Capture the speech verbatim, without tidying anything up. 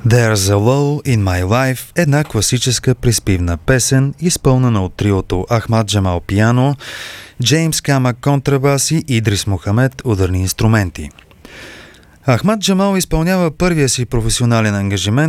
There's a Lull in My Life, една класическа приспивна песен, изпълнена от триото Ахмад Джамал пиано, Джеймс Камак контрабас и Идрис Мухамед ударни инструменти. Ахмад Джамал изпълнява първия си професионален ангажимент